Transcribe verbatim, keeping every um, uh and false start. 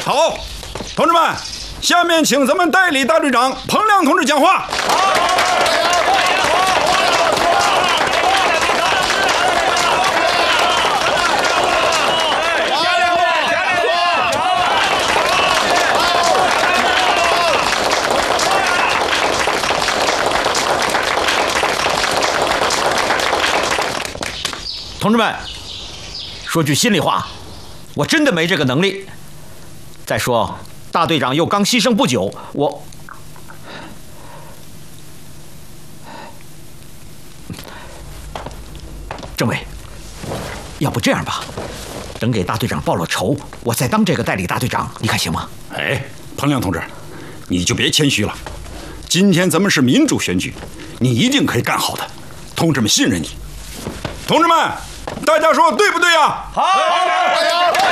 好，同志们，下面请咱们代理大队长彭亮同志讲话。 同志们，说句心里话，我真的没这个能力。再说，大队长又刚牺牲不久，我……政委，要不这样吧，等给大队长报了仇，我再当这个代理大队长，你看行吗？ 哎，彭亮同志，你就别谦虚了。今天咱们是民主选举，你一定可以干好的，同志们信任你。同志们，大家说对不对呀？好。